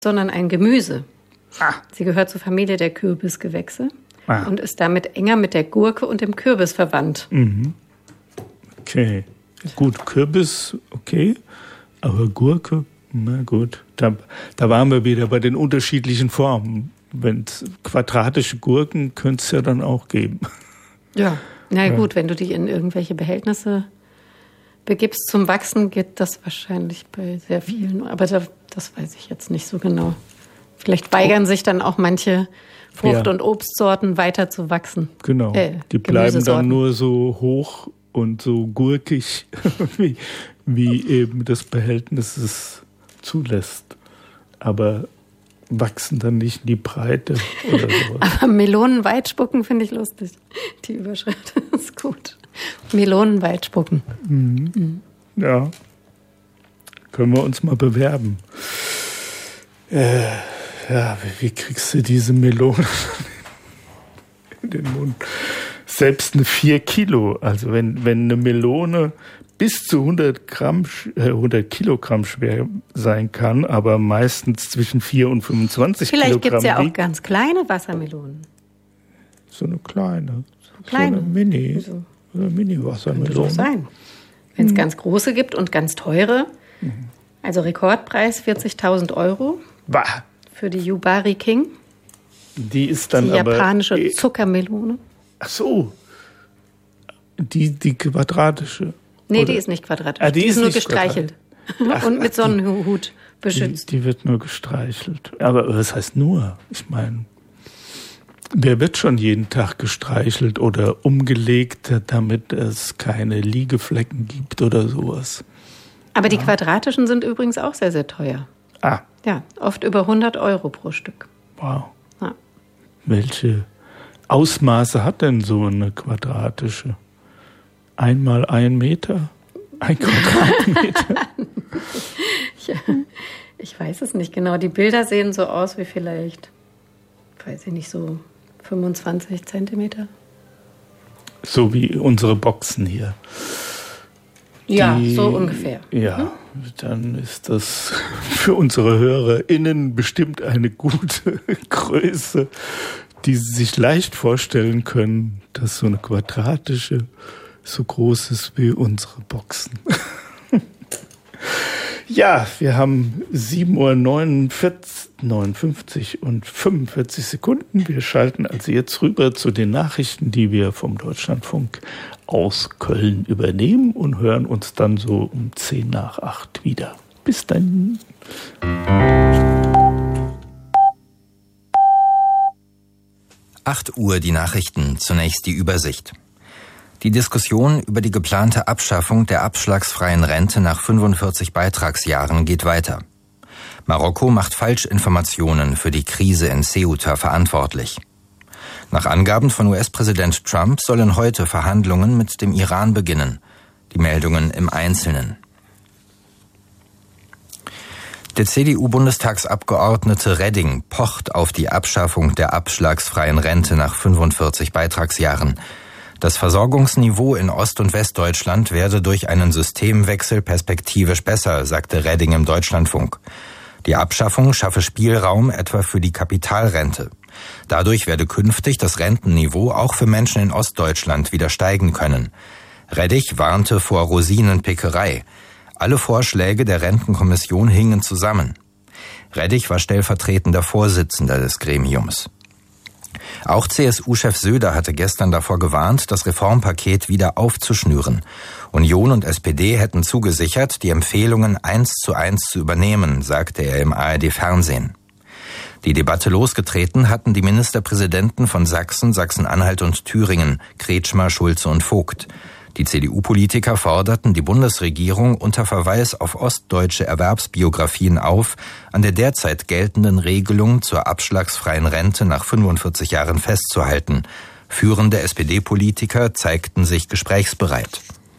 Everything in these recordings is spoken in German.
sondern ein Gemüse. Sie gehört zur Familie der Kürbisgewächse und ist damit enger mit der Gurke und dem Kürbis verwandt. Mhm. Okay, gut, Kürbis, okay, aber Gurke, na gut. Da waren wir wieder bei den unterschiedlichen Formen. Wenn es quadratische Gurken könnte es ja dann auch geben. Ja, na gut, wenn du dich in irgendwelche Behältnisse begibst zum Wachsen, geht das wahrscheinlich bei sehr vielen. Aber das weiß ich jetzt nicht so genau. Vielleicht weigern sich dann auch manche Frucht- und Obstsorten weiter zu wachsen. Genau, die bleiben dann nur so hoch und so gurkig, wie eben das Behältnis es zulässt. Aber wachsen dann nicht in die Breite oder sowas. Aber Melonen weit spucken finde ich lustig. Die Überschrift ist gut. Melonen weit spucken. Mhm. Ja, können wir uns mal bewerben. Ja, wie kriegst du diese Melone in den Mund? Selbst eine 4 Kilo, also wenn eine Melone bis zu 100 Kilogramm schwer sein kann, aber meistens zwischen 4 und 25 Vielleicht Kilogramm. Vielleicht gibt es ja auch ganz kleine Wassermelonen. So eine kleine. So eine Mini-Wassermelone. Könnte doch sein. Wenn es ganz große gibt und ganz teure, also Rekordpreis 40.000 €. Bah. Für die Yubari King. Die ist dann die japanische Zuckermelone. Ach so. Die quadratische. Nee, die ist nicht quadratisch. Die ist nur gestreichelt. Und mit Sonnenhut beschützt. Die wird nur gestreichelt. Aber was heißt nur? Ich meine, wer wird schon jeden Tag gestreichelt oder umgelegt, damit es keine Liegeflecken gibt oder sowas? Aber die quadratischen sind übrigens auch sehr, sehr teuer. Ja, oft über 100 € pro Stück. Wow. Ja. Welche Ausmaße hat denn so eine quadratische? 1 mal 1 Meter? 1 Quadratmeter? Ich weiß es nicht genau. Die Bilder sehen so aus wie vielleicht, weiß ich nicht, so 25 Zentimeter. So wie unsere Boxen hier. Ja, so ungefähr. Ja, dann ist das für unsere HörerInnen bestimmt eine gute Größe, die sie sich leicht vorstellen können, dass so eine quadratische so groß ist wie unsere Boxen. Ja, wir haben 7:59 und 45 Sekunden. Wir schalten also jetzt rüber zu den Nachrichten, die wir vom Deutschlandfunk aus Köln übernehmen und hören uns dann so um 7:50 wieder. Bis dann. 8 Uhr die Nachrichten, zunächst die Übersicht. Die Diskussion über die geplante Abschaffung der abschlagsfreien Rente nach 45 Beitragsjahren geht weiter. Marokko macht Falschinformationen für die Krise in Ceuta verantwortlich. Nach Angaben von US-Präsident Trump sollen heute Verhandlungen mit dem Iran beginnen. Die Meldungen im Einzelnen. Der CDU-Bundestagsabgeordnete Redding pocht auf die Abschaffung der abschlagsfreien Rente nach 45 Beitragsjahren. Das Versorgungsniveau in Ost- und Westdeutschland werde durch einen Systemwechsel perspektivisch besser, sagte Redding im Deutschlandfunk. Die Abschaffung schaffe Spielraum etwa für die Kapitalrente. Dadurch werde künftig das Rentenniveau auch für Menschen in Ostdeutschland wieder steigen können. Redding warnte vor Rosinenpickerei. Alle Vorschläge der Rentenkommission hingen zusammen. Redding war stellvertretender Vorsitzender des Gremiums. Auch CSU-Chef Söder hatte gestern davor gewarnt, das Reformpaket wieder aufzuschnüren. Union und SPD hätten zugesichert, die Empfehlungen 1:1 zu übernehmen, sagte er im ARD-Fernsehen. Die Debatte losgetreten hatten die Ministerpräsidenten von Sachsen, Sachsen-Anhalt und Thüringen, Kretschmer, Schulze und Vogt. Die CDU-Politiker forderten die Bundesregierung unter Verweis auf ostdeutsche Erwerbsbiografien auf, an der derzeit geltenden Regelung zur abschlagsfreien Rente nach 45 Jahren festzuhalten. Führende SPD-Politiker zeigten sich gesprächsbereit.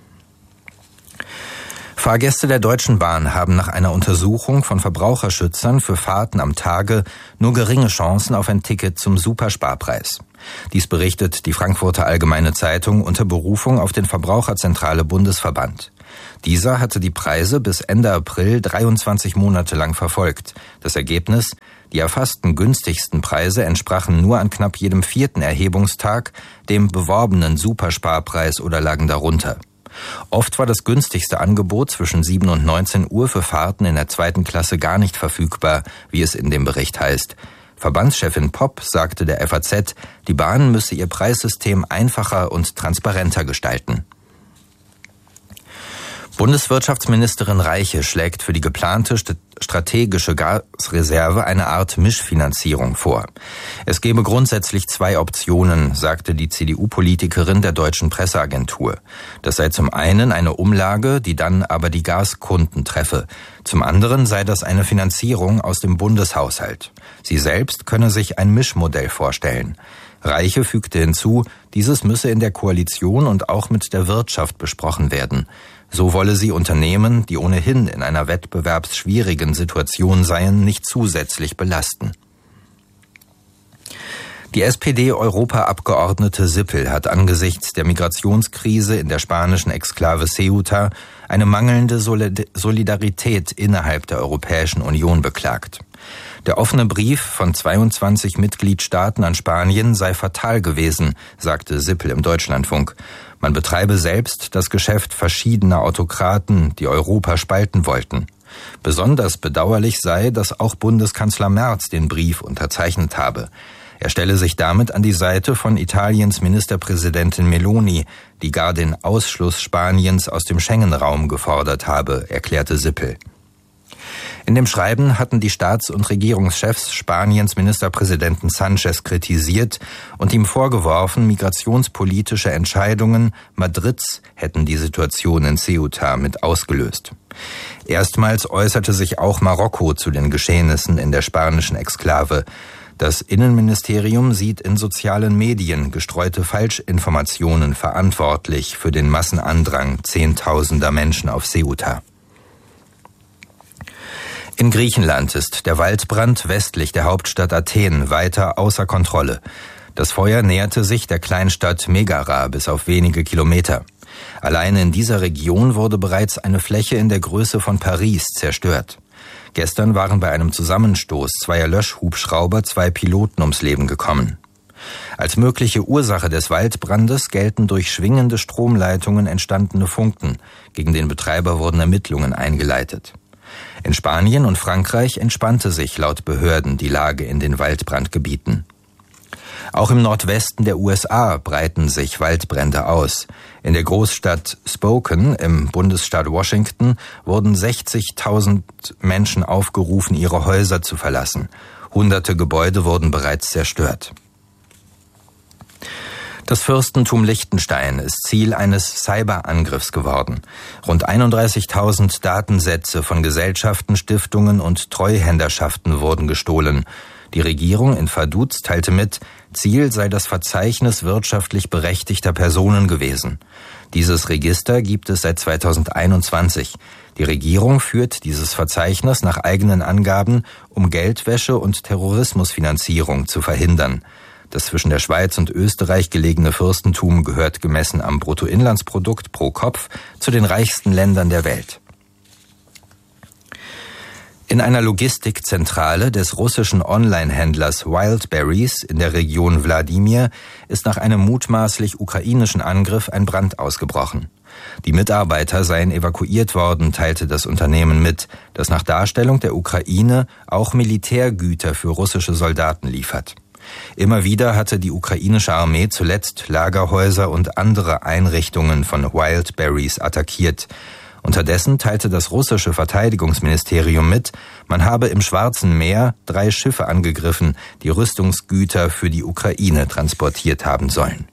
Fahrgäste der Deutschen Bahn haben nach einer Untersuchung von Verbraucherschützern für Fahrten am Tage nur geringe Chancen auf ein Ticket zum Supersparpreis. Dies berichtet die Frankfurter Allgemeine Zeitung unter Berufung auf den Verbraucherzentrale Bundesverband. Dieser hatte die Preise bis Ende April 23 Monate lang verfolgt. Das Ergebnis: Die erfassten günstigsten Preise entsprachen nur an knapp jedem 4. Erhebungstag dem beworbenen Supersparpreis oder lagen darunter. Oft war das günstigste Angebot zwischen 7 und 19 Uhr für Fahrten in der 2. Klasse gar nicht verfügbar, wie es in dem Bericht heißt. Verbandschefin Popp sagte der FAZ, die Bahn müsse ihr Preissystem einfacher und transparenter gestalten. Bundeswirtschaftsministerin Reiche schlägt für die geplante strategische Gasreserve eine Art Mischfinanzierung vor. Es gebe grundsätzlich 2 Optionen, sagte die CDU-Politikerin der Deutschen Presseagentur. Das sei zum einen eine Umlage, die dann aber die Gaskunden treffe. Zum anderen sei das eine Finanzierung aus dem Bundeshaushalt. Sie selbst könne sich ein Mischmodell vorstellen. Reiche fügte hinzu, dieses müsse in der Koalition und auch mit der Wirtschaft besprochen werden. So wolle sie Unternehmen, die ohnehin in einer wettbewerbsschwierigen Situation seien, nicht zusätzlich belasten. Die SPD-Europaabgeordnete Sippel hat angesichts der Migrationskrise in der spanischen Exklave Ceuta eine mangelnde Solidarität innerhalb der Europäischen Union beklagt. Der offene Brief von 22 Mitgliedstaaten an Spanien sei fatal gewesen, sagte Sippel im Deutschlandfunk. Man betreibe selbst das Geschäft verschiedener Autokraten, die Europa spalten wollten. Besonders bedauerlich sei, dass auch Bundeskanzler Merz den Brief unterzeichnet habe. Er stelle sich damit an die Seite von Italiens Ministerpräsidentin Meloni, die gar den Ausschluss Spaniens aus dem Schengen-Raum gefordert habe, erklärte Sippel. In dem Schreiben hatten die Staats- und Regierungschefs Spaniens Ministerpräsidenten Sánchez kritisiert und ihm vorgeworfen, migrationspolitische Entscheidungen Madrids hätten die Situation in Ceuta mit ausgelöst. Erstmals äußerte sich auch Marokko zu den Geschehnissen in der spanischen Exklave. Das Innenministerium sieht in sozialen Medien gestreute Falschinformationen verantwortlich für den Massenandrang Zehntausender Menschen auf Ceuta. In Griechenland ist der Waldbrand westlich der Hauptstadt Athen weiter außer Kontrolle. Das Feuer näherte sich der Kleinstadt Megara bis auf wenige Kilometer. Alleine in dieser Region wurde bereits eine Fläche in der Größe von Paris zerstört. Gestern waren bei einem Zusammenstoß zweier Löschhubschrauber 2 Piloten ums Leben gekommen. Als mögliche Ursache des Waldbrandes gelten durch schwingende Stromleitungen entstandene Funken. Gegen den Betreiber wurden Ermittlungen eingeleitet. In Spanien und Frankreich entspannte sich laut Behörden die Lage in den Waldbrandgebieten. Auch im Nordwesten der USA breiten sich Waldbrände aus. In der Großstadt Spokane im Bundesstaat Washington wurden 60.000 Menschen aufgerufen, ihre Häuser zu verlassen. Hunderte Gebäude wurden bereits zerstört. Das Fürstentum Liechtenstein ist Ziel eines Cyberangriffs geworden. Rund 31.000 Datensätze von Gesellschaften, Stiftungen und Treuhänderschaften wurden gestohlen. Die Regierung in Vaduz teilte mit, Ziel sei das Verzeichnis wirtschaftlich berechtigter Personen gewesen. Dieses Register gibt es seit 2021. Die Regierung führt dieses Verzeichnis nach eigenen Angaben, um Geldwäsche und Terrorismusfinanzierung zu verhindern. Das zwischen der Schweiz und Österreich gelegene Fürstentum gehört gemessen am Bruttoinlandsprodukt pro Kopf zu den reichsten Ländern der Welt. In einer Logistikzentrale des russischen Online-Händlers Wildberries in der Region Wladimir ist nach einem mutmaßlich ukrainischen Angriff ein Brand ausgebrochen. Die Mitarbeiter seien evakuiert worden, teilte das Unternehmen mit, das nach Darstellung der Ukraine auch Militärgüter für russische Soldaten liefert. Immer wieder hatte die ukrainische Armee zuletzt Lagerhäuser und andere Einrichtungen von Wildberries attackiert. Unterdessen teilte das russische Verteidigungsministerium mit, man habe im Schwarzen Meer 3 Schiffe angegriffen, die Rüstungsgüter für die Ukraine transportiert haben sollen.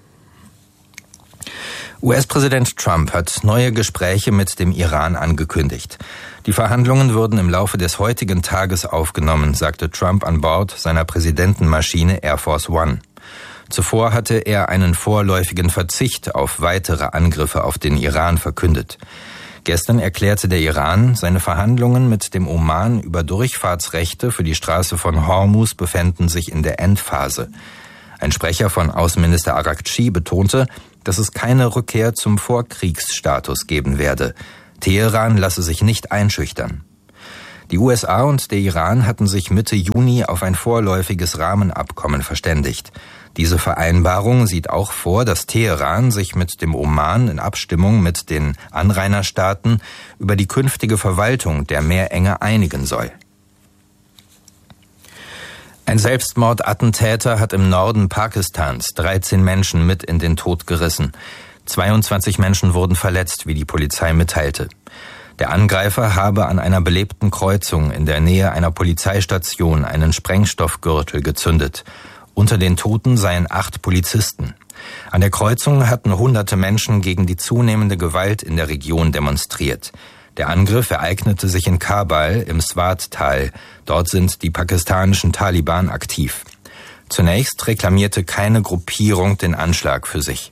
US-Präsident Trump hat neue Gespräche mit dem Iran angekündigt. Die Verhandlungen würden im Laufe des heutigen Tages aufgenommen, sagte Trump an Bord seiner Präsidentenmaschine Air Force One. Zuvor hatte er einen vorläufigen Verzicht auf weitere Angriffe auf den Iran verkündet. Gestern erklärte der Iran, seine Verhandlungen mit dem Oman über Durchfahrtsrechte für die Straße von Hormuz befänden sich in der Endphase. Ein Sprecher von Außenminister Araghchi betonte, dass es keine Rückkehr zum Vorkriegsstatus geben werde. Teheran lasse sich nicht einschüchtern. Die USA und der Iran hatten sich Mitte Juni auf ein vorläufiges Rahmenabkommen verständigt. Diese Vereinbarung sieht auch vor, dass Teheran sich mit dem Oman in Abstimmung mit den Anrainerstaaten über die künftige Verwaltung der Meerenge einigen soll. Ein Selbstmordattentäter hat im Norden Pakistans 13 Menschen mit in den Tod gerissen. 22 Menschen wurden verletzt, wie die Polizei mitteilte. Der Angreifer habe an einer belebten Kreuzung in der Nähe einer Polizeistation einen Sprengstoffgürtel gezündet. Unter den Toten seien 8 Polizisten. An der Kreuzung hatten hunderte Menschen gegen die zunehmende Gewalt in der Region demonstriert. Der Angriff ereignete sich in Kabul im Swat-Tal. Dort sind die pakistanischen Taliban aktiv. Zunächst reklamierte keine Gruppierung den Anschlag für sich.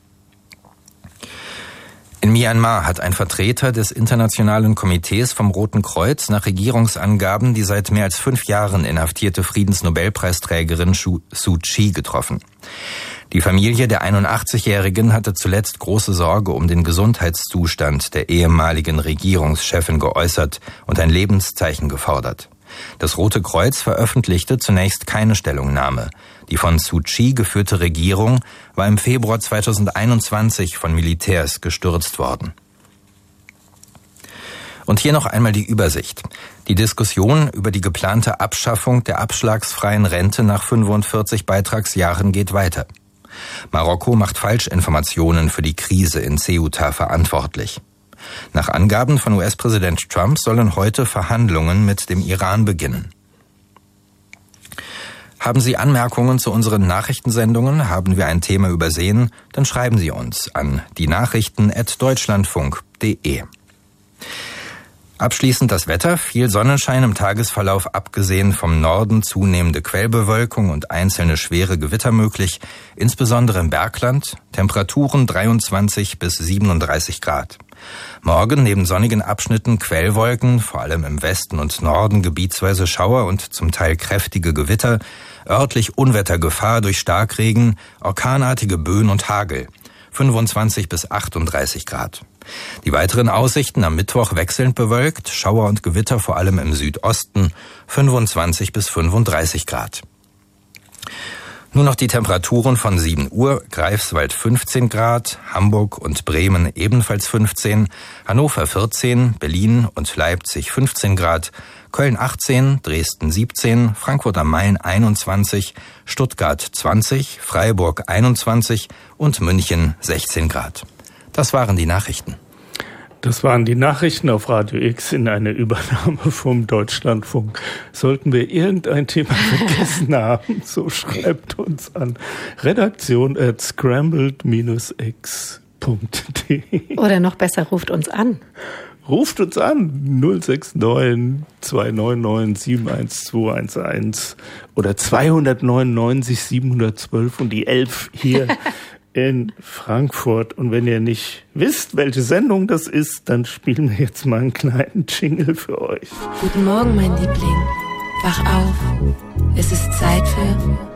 In Myanmar hat ein Vertreter des Internationalen Komitees vom Roten Kreuz nach Regierungsangaben die seit mehr als 5 Jahren inhaftierte Friedensnobelpreisträgerin Suu Kyi getroffen. Die Familie der 81-Jährigen hatte zuletzt große Sorge um den Gesundheitszustand der ehemaligen Regierungschefin geäußert und ein Lebenszeichen gefordert. Das Rote Kreuz veröffentlichte zunächst keine Stellungnahme. Die von Suu Kyi geführte Regierung war im Februar 2021 von Militärs gestürzt worden. Und hier noch einmal die Übersicht. Die Diskussion über die geplante Abschaffung der abschlagsfreien Rente nach 45 Beitragsjahren geht weiter. Marokko macht Falschinformationen für die Krise in Ceuta verantwortlich. Nach Angaben von US-Präsident Trump sollen heute Verhandlungen mit dem Iran beginnen. Haben Sie Anmerkungen zu unseren Nachrichtensendungen? Haben wir ein Thema übersehen? Dann schreiben Sie uns an dienachrichten@deutschlandfunk.de. Abschließend das Wetter. Viel Sonnenschein im Tagesverlauf, abgesehen vom Norden zunehmende Quellbewölkung und einzelne schwere Gewitter möglich, insbesondere im Bergland. Temperaturen 23 bis 37 Grad. Morgen neben sonnigen Abschnitten Quellwolken, vor allem im Westen und Norden gebietsweise Schauer und zum Teil kräftige Gewitter, örtlich Unwettergefahr durch Starkregen, orkanartige Böen und Hagel. 25 bis 38 Grad. Die weiteren Aussichten am Mittwoch wechselnd bewölkt, Schauer und Gewitter vor allem im Südosten, 25 bis 35 Grad. Nun noch die Temperaturen von 7 Uhr, Greifswald 15 Grad, Hamburg und Bremen ebenfalls 15, Hannover 14, Berlin und Leipzig 15 Grad, Köln 18, Dresden 17, Frankfurt am Main 21, Stuttgart 20, Freiburg 21 und München 16 Grad. Das waren die Nachrichten. Das waren die Nachrichten auf Radio X in einer Übernahme vom Deutschlandfunk. Sollten wir irgendein Thema vergessen haben, so schreibt uns an redaktion@scrambled-x.de. Oder noch besser, ruft uns an. Ruft uns an, 069 299 71211 oder 299 712 und die 11 hier in Frankfurt. Und wenn ihr nicht wisst, welche Sendung das ist, dann spielen wir jetzt mal einen kleinen Jingle für euch. Guten Morgen, mein Liebling. Wach auf. Es ist Zeit für